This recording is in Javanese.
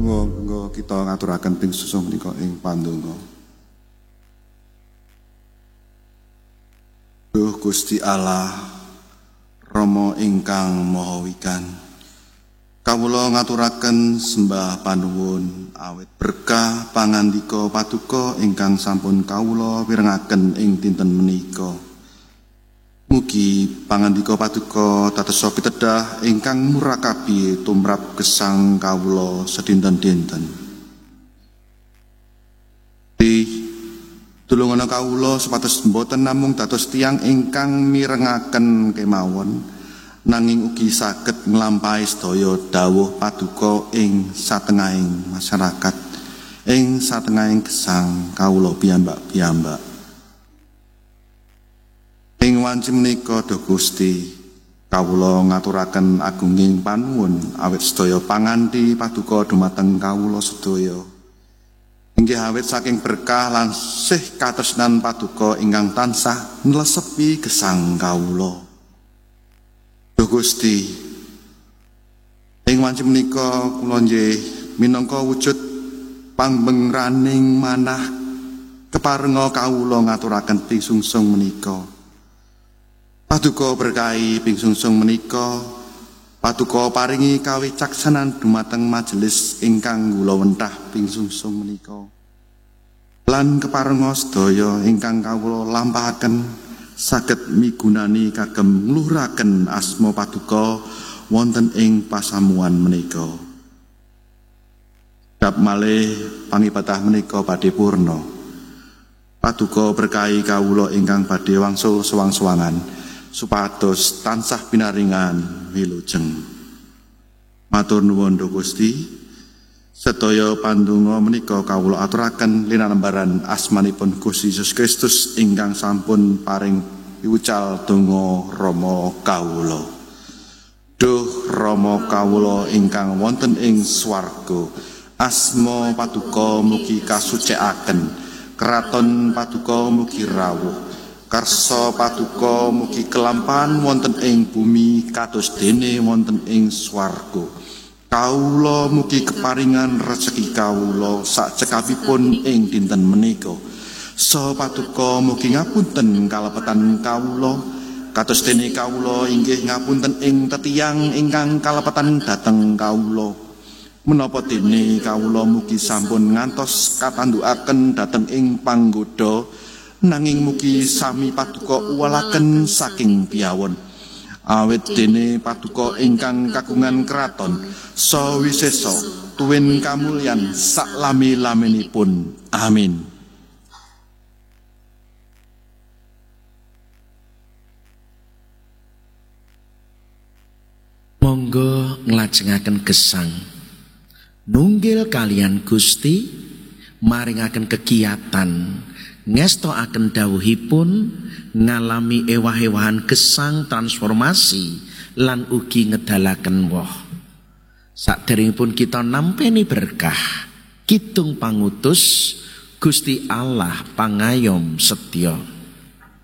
Monggo kita ngaturaken ping susung menika ing pandonga. Duh Gusti Allah, Rama ingkang Maha Wikan, kawula ngaturaken sembah panuwun awit berkah pangandika paduka ingkang sampun kawula wirengaken ing dinten menika. Mugi pangandika paduka tatesa pitedah ingkang murakabi tumrap gesang kawula sedinten-dinten. Tulungan kawula supados mboten namung dados tiyang ingkang mirengaken kemawon, nanging ugi saged nglampahi sedaya dawuh paduka ing satengahing masyarakat, ing satengahing gesang kawula piyambak-piyambak. Ing wanci menika Duh Gusti, kawula ngaturaken agunging panuwun awit sedaya pangandhi paduka dumateng kawula sedaya. Inggih awit saking berkah lan sih katresnan paduka ingkang tansah nlesepi gesang kawula. Duh Gusti, ing wanci menika kula nggih minangka wujud pangbengraning manah keparenga kawula ngaturaken pingsungsung menika. Paduka berkahi pingsungsung menika, paduka paringi kawicaksanan dumateng majelis ingkang kula wentah pingsungsung menika. Lan keparenga sedaya ingkang kawula lampahaken saged migunani kagem ngluraken asma paduka wonten ing pasamuan menika. Dap malih pangibadah menika badhe purna. Paduka berkahi kawula ingkang badhe wangsul sewang-sewangan supados tansah pinaringan wilujeng. Matur nuwun Duh Gusti, sedaya pandonga menika kawula aturaken linambaran asmanipun Gusti Yesus Kristus ingkang sampun paring piwucal donga Rama kawula. Duh Rama kawula ingkang wonten ing swarga, asma paduka mugi kasucikaken, kraton paduka mugi rawuh, karsa paduka mugi kelampahan wonten ing bumi kados dene wonten ing swarga. Kawula mugi keparingan rezeki kawula sak cekapipun ing dinten menika. Saha paduka mugi ngapunten kalepetan kawula kados dene kawula inggih ngapunten ing tetiyang ingkang kalepetan dhateng kawula. Menapa dene kawula mugi sampun ngantos katandukaken dhateng ing panggoda, nanging mugi sami paduka uwalaken saking piyawon. Awit dene paduka ingkang kagungan kraton sawisesa tuwin kamulyan sak lami-laminipun. Amin. Monggo nglajengaken gesang nunggil kalian Gusti, maringaken kegiatan ngestoaken dawuhipun, ngalami ewah-ewahan gesang transformasi lan ugi ngedalaken woh. Saderengipun kita nampeni berkah, kidung pangutus Gusti Allah pangayom setya.